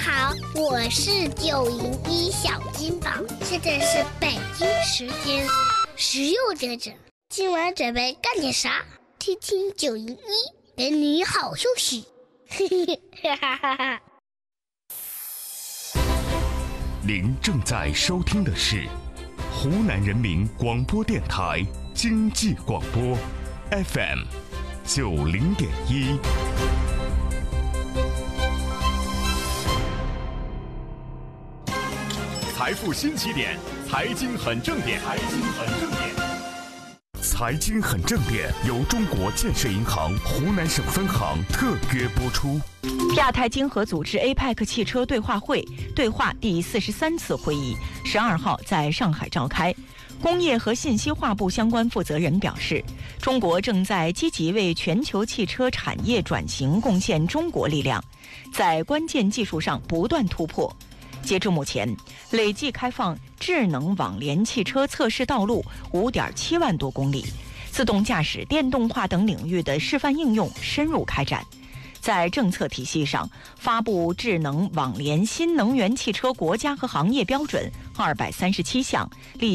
好，我是901小金宝，现在是北京时间16点整。今晚准备干点啥？听听901，给你好消息。 您正在收听的是湖南人民广播电台经济广播 FM 90.1。 财富新起点，财经很正点， 财经很正点由中国建设银行湖南省分行特约播出。 亚太经合组织 APEC 汽车对话第43次会议12号在上海召开。工业和信息化部相关负责人表示，中国正在积极为全球汽车产业转型贡献中国力量，在关键技术上不断突破。截至目前，累计开放智能网联汽车测试道路5.7万多公里，自动驾驶、电动化等领域的示范应用深入开展。在政策体系上，发布智能网联新能源汽车国家和行业标准237项，